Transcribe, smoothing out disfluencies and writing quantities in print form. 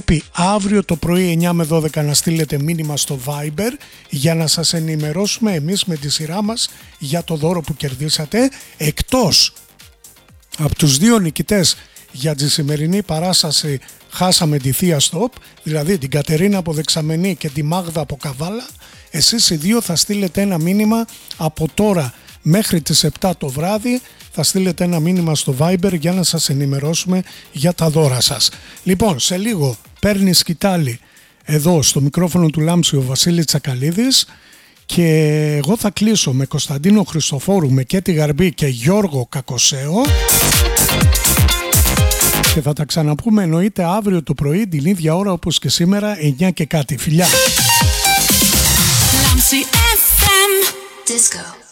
πρέπει αύριο το πρωί 9 με 12 να στείλετε μήνυμα στο Viber για να σας ενημερώσουμε εμείς με τη σειρά μας για το δώρο που κερδίσατε, εκτός από τους δύο νικητές για τη σημερινή παράσταση Χάσαμε τη Θεία Στοπ, δηλαδή την Κατερίνα από Δεξαμενή και τη Μάγδα από Καβάλα. Εσείς οι δύο θα στείλετε ένα μήνυμα από τώρα μέχρι τις 7 το βράδυ, θα στείλετε ένα μήνυμα στο Viber για να σας ενημερώσουμε για τα δώρα σας. Λοιπόν, σε λίγο παίρνει σκητάλη εδώ στο μικρόφωνο του Λάμψη ο Βασίλης Τσακαλίδης και εγώ θα κλείσω με Κωνσταντίνο Χριστοφόρου, με Κέτη Γαρμπή και Γιώργο Κακοσέο και θα τα ξαναπούμε εννοείται αύριο το πρωί την ίδια ώρα όπως και σήμερα, 9 και κάτι. Φιλιά! Λάμψη FM Disco.